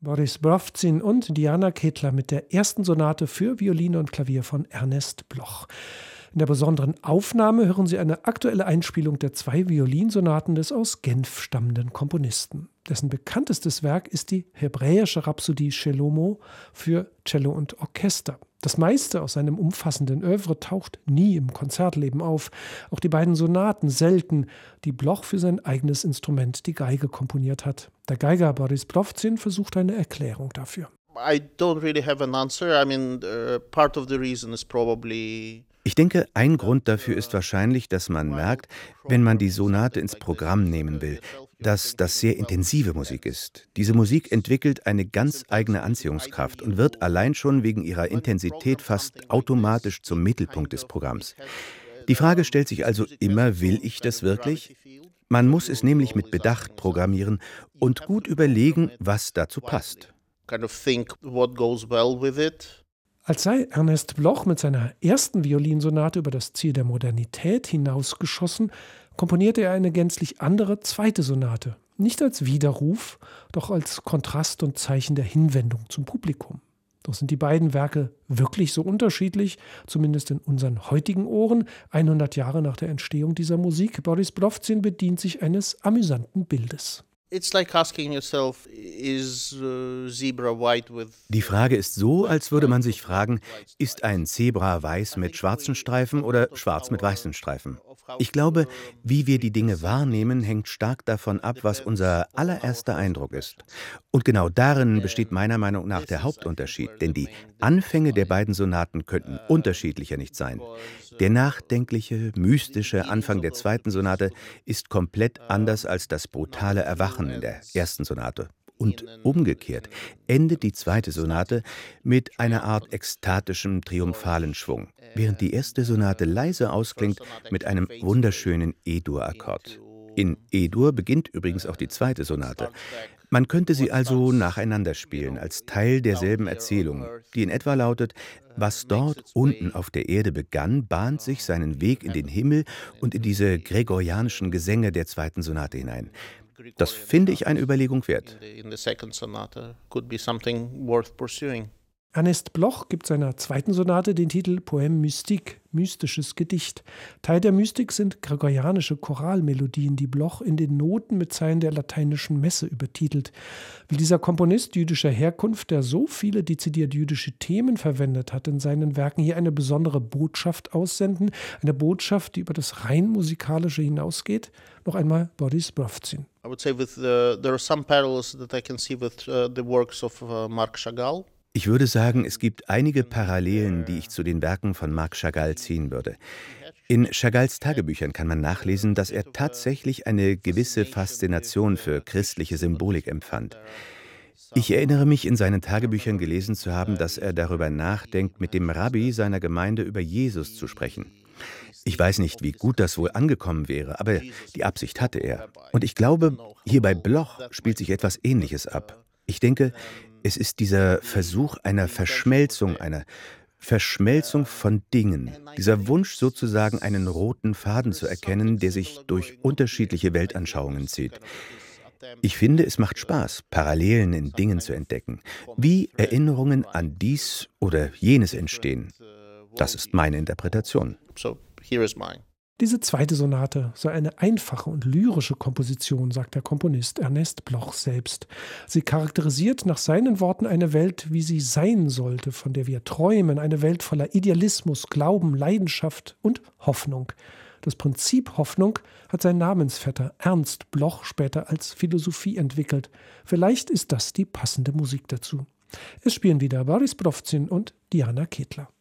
Boris Browzin und Diana Kedler mit der ersten Sonate für Violine und Klavier von Ernest Bloch. In der besonderen Aufnahme hören Sie eine aktuelle Einspielung der 2 Violinsonaten des aus Genf stammenden Komponisten. Dessen bekanntestes Werk ist die hebräische Rhapsodie Shelomo für Cello und Orchester. Das meiste aus seinem umfassenden Œuvre taucht nie im Konzertleben auf. Auch die beiden Sonaten selten, die Bloch für sein eigenes Instrument, die Geige, komponiert hat. Der Geiger Boris Browzin versucht eine Erklärung dafür. I don't really have an answer. I mean, part of the reason is probably. Ich denke, ein Grund dafür ist wahrscheinlich, dass man merkt, wenn man die Sonate ins Programm nehmen will, dass das sehr intensive Musik ist. Diese Musik entwickelt eine ganz eigene Anziehungskraft und wird allein schon wegen ihrer Intensität fast automatisch zum Mittelpunkt des Programms. Die Frage stellt sich also immer, will ich das wirklich? Man muss es nämlich mit Bedacht programmieren und gut überlegen, was dazu passt. Als sei Ernest Bloch mit seiner ersten Violinsonate über das Ziel der Modernität hinausgeschossen, komponierte er eine gänzlich andere zweite Sonate. Nicht als Widerruf, doch als Kontrast und Zeichen der Hinwendung zum Publikum. Doch sind die beiden Werke wirklich so unterschiedlich, zumindest in unseren heutigen Ohren, 100 Jahre nach der Entstehung dieser Musik? Boris Browzin bedient sich eines amüsanten Bildes. Die Frage ist so, als würde man sich fragen, ist ein Zebra weiß mit schwarzen Streifen oder schwarz mit weißen Streifen? Ich glaube, wie wir die Dinge wahrnehmen, hängt stark davon ab, was unser allererster Eindruck ist. Und genau darin besteht meiner Meinung nach der Hauptunterschied, denn die Anfänge der beiden Sonaten könnten unterschiedlicher nicht sein. Der nachdenkliche, mystische Anfang der zweiten Sonate ist komplett anders als das brutale Erwachen in der ersten Sonate. Und umgekehrt endet die zweite Sonate mit einer Art ekstatischem, triumphalen Schwung, während die erste Sonate leise ausklingt mit einem wunderschönen E-Dur-Akkord. In E-Dur beginnt übrigens auch die zweite Sonate. Man könnte sie also nacheinander spielen, als Teil derselben Erzählung, die in etwa lautet: Was dort unten auf der Erde begann, bahnt sich seinen Weg in den Himmel und in diese gregorianischen Gesänge der zweiten Sonate hinein. Das finde ich eine Überlegung wert. Ernest Bloch gibt seiner zweiten Sonate den Titel Poème mystique, mystisches Gedicht. Teil der Mystik sind gregorianische Choralmelodien, die Bloch in den Noten mit Zeilen der lateinischen Messe übertitelt. Will dieser Komponist jüdischer Herkunft, der so viele dezidiert jüdische Themen verwendet hat in seinen Werken, hier eine besondere Botschaft aussenden? Eine Botschaft, die über das rein Musikalische hinausgeht? Noch einmal Boris Browzin. I would say there are some parallels that I can see with the works of Marc Chagall. Ich würde sagen, es gibt einige Parallelen, die ich zu den Werken von Marc Chagall ziehen würde. In Chagalls Tagebüchern kann man nachlesen, dass er tatsächlich eine gewisse Faszination für christliche Symbolik empfand. Ich erinnere mich, in seinen Tagebüchern gelesen zu haben, dass er darüber nachdenkt, mit dem Rabbi seiner Gemeinde über Jesus zu sprechen. Ich weiß nicht, wie gut das wohl angekommen wäre, aber die Absicht hatte er. Und ich glaube, hier bei Bloch spielt sich etwas Ähnliches ab. Ich denke, es ist dieser Versuch einer Verschmelzung von Dingen, dieser Wunsch sozusagen einen roten Faden zu erkennen, der sich durch unterschiedliche Weltanschauungen zieht. Ich finde, es macht Spaß, Parallelen in Dingen zu entdecken, wie Erinnerungen an dies oder jenes entstehen. Das ist meine Interpretation. So, here is mine. Diese zweite Sonate sei eine einfache und lyrische Komposition, sagt der Komponist Ernest Bloch selbst. Sie charakterisiert nach seinen Worten eine Welt, wie sie sein sollte, von der wir träumen, eine Welt voller Idealismus, Glauben, Leidenschaft und Hoffnung. Das Prinzip Hoffnung hat sein Namensvetter Ernst Bloch später als Philosophie entwickelt. Vielleicht ist das die passende Musik dazu. Es spielen wieder Boris Browzin und Diana Kedler.